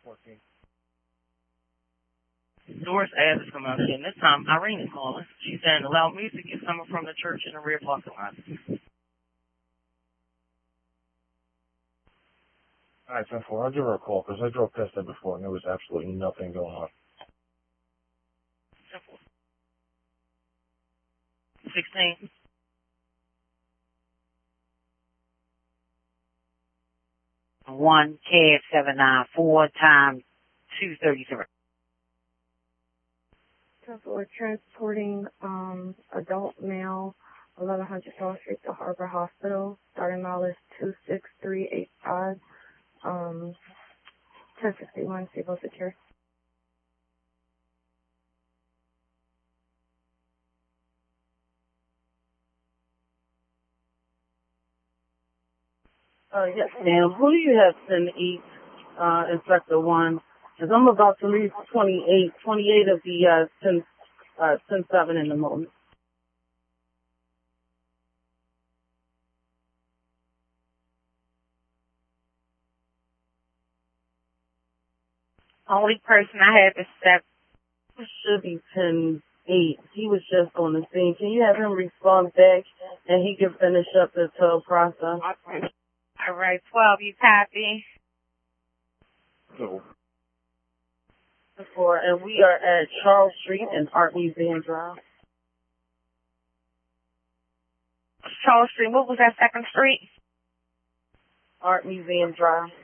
14. Doris Ad is coming out again. This time, Irene is calling. She's saying, loud music is coming from the church in the rear parking lot. Alright, 10-4, I'll give her a call, because I drove past that before, and there was absolutely nothing going on. 16. One cab 794 time 233. So we're transporting adult male 1100 South Street to Harbor Hospital. Starting mile is 26385. 1061 Stable Secure. Yes, ma'am. Who do you have send each Inspector 1? Because I'm about to leave 28 of the 10-7 in the moment. Only person I have is 7. It should be 10-8. He was just on the scene. Can you have him respond back and he can finish up the tow process? All right, 12, you copy? So, And we are at Charles Street and Art Museum Drive. Charles Street, what was that, 2nd Street? Art Museum Drive.